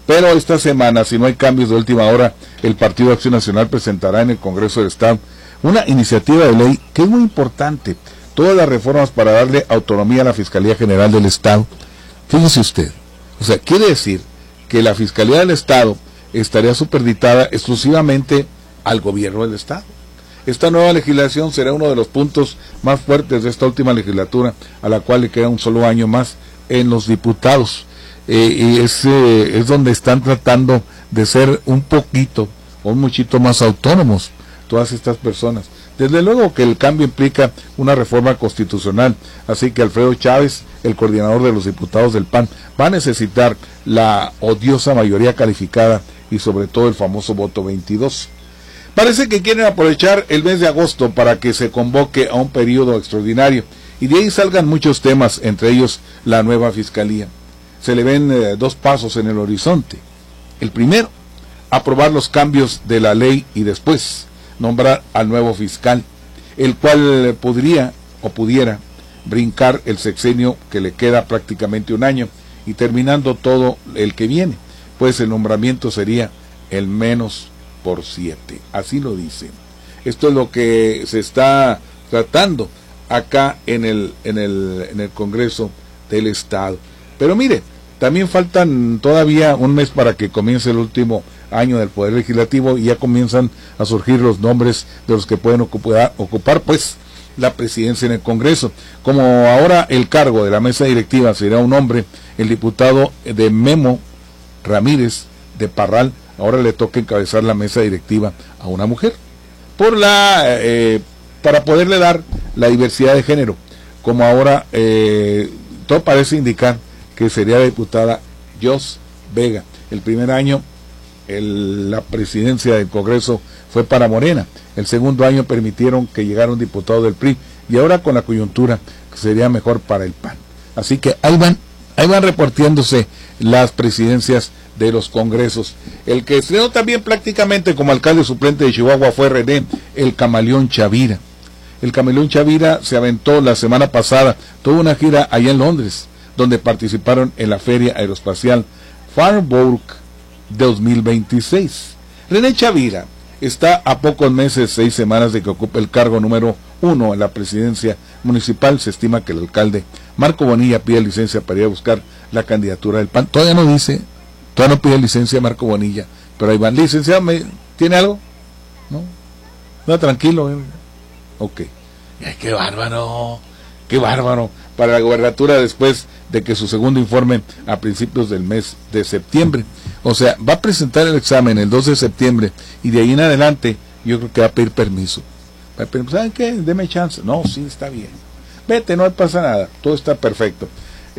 Pero esta semana, si no hay cambios de última hora, el Partido Acción Nacional presentará en el Congreso del Estado una iniciativa de ley que es muy importante. Todas las reformas para darle autonomía a la Fiscalía General del Estado. Fíjese usted, o sea, quiere decir que la Fiscalía del Estado estaría superditada exclusivamente al gobierno del Estado. Esta nueva legislación será uno de los puntos más fuertes de esta última legislatura, a la cual le queda un solo año más en los diputados. Y es donde están tratando de ser un poquito o un muchito más autónomos todas estas personas. Desde luego que el cambio implica una reforma constitucional, así que Alfredo Chávez, el coordinador de los diputados del PAN, va a necesitar la odiosa mayoría calificada y sobre todo el famoso voto 22. Parece que quieren aprovechar el mes de agosto para que se convoque a un periodo extraordinario y de ahí salgan muchos temas, entre ellos la nueva fiscalía. Se le ven dos pasos en el horizonte. El primero, aprobar los cambios de la ley y después nombrar al nuevo fiscal, el cual podría o pudiera brincar el sexenio que le queda prácticamente un año y terminando todo el que viene, pues el nombramiento sería el menos por 7, así lo dice. Esto es lo que se está tratando acá en el Congreso del Estado. Pero mire, también faltan todavía un mes para que comience el último año del Poder Legislativo y ya comienzan a surgir los nombres de los que pueden ocupar pues la presidencia en el Congreso. Como ahora el cargo de la mesa directiva será un hombre, el diputado de Memo Ramírez de Parral, ahora le toca encabezar la mesa directiva a una mujer, para poderle dar la diversidad de género, como ahora todo parece indicar que sería la diputada Jos Vega. El primer año la presidencia del Congreso fue para Morena, el segundo año permitieron que llegara un diputado del PRI, y ahora con la coyuntura sería mejor para el PAN. Así que ahí van repartiéndose las presidencias de los congresos. El que estrenó también prácticamente como alcalde suplente de Chihuahua fue René el Camaleón Chavira. El Camaleón Chavira se aventó la semana pasada, tuvo una gira allá en Londres, donde participaron en la Feria Aeroespacial Farnborough 2026. René Chavira está a pocos meses, 6 semanas de que ocupe el cargo número 1 en la presidencia municipal. Se estima que el alcalde Marco Bonilla pide licencia para ir a buscar la candidatura del PAN. Todavía no pide licencia Marco Bonilla, pero ahí van. Licenciado, ¿tiene algo? No, tranquilo. Ok. Ay, qué bárbaro para la gobernatura después de que su segundo informe a principios del mes de septiembre. O sea, va a presentar el examen el 2 de septiembre y de ahí en adelante yo creo que va a pedir permiso. ¿Saben qué? Deme chance. No, sí, está bien. Vete, no pasa nada, todo está perfecto.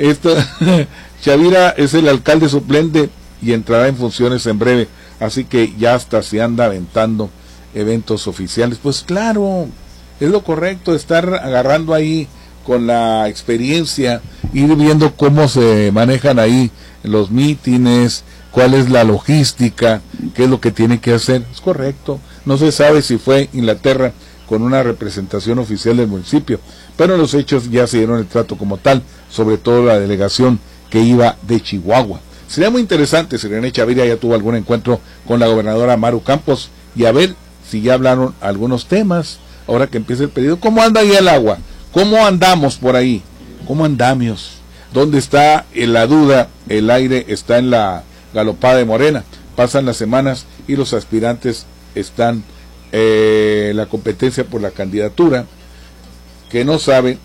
Chavira es el alcalde suplente y entrará en funciones en breve, así que ya hasta se anda aventando eventos oficiales. Pues claro, es lo correcto, estar agarrando ahí con la experiencia, ir viendo cómo se manejan ahí los mítines, cuál es la logística, qué es lo que tiene que hacer. Es correcto, no se sabe si fue Inglaterra con una representación oficial del municipio, pero en los hechos ya se dieron el trato como tal, sobre todo la delegación que iba de Chihuahua. Sería muy interesante si René Chavira ya tuvo algún encuentro con la gobernadora Maru Campos y a ver si ya hablaron algunos temas, ahora que empieza el periodo. ¿Cómo anda ahí el agua? ¿Cómo andamos por ahí? ¿Cómo andamios? ¿Dónde está la duda? El aire está en la galopada de Morena. Pasan las semanas y los aspirantes están la competencia por la candidatura, que no saben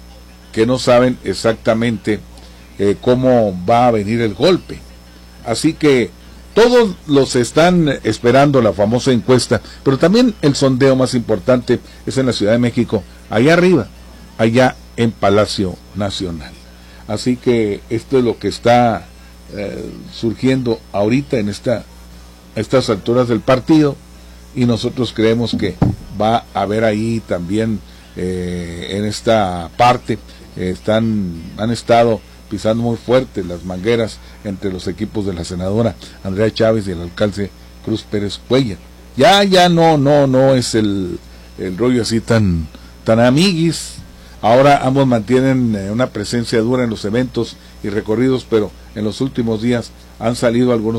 exactamente cómo va a venir el golpe. Así que todos los están esperando la famosa encuesta, pero también el sondeo más importante es en la Ciudad de México, allá arriba, allá en Palacio Nacional. Así que esto es lo que está surgiendo ahorita en estas alturas del partido, y nosotros creemos que va a haber ahí también en esta parte han estado pisando muy fuerte las mangueras entre los equipos de la senadora Andrea Chávez y el alcalde Cruz Pérez Cuellar. Ya no es el rollo así tan amiguis. Ahora ambos mantienen una presencia dura en los eventos y recorridos, pero en los últimos días han salido algunos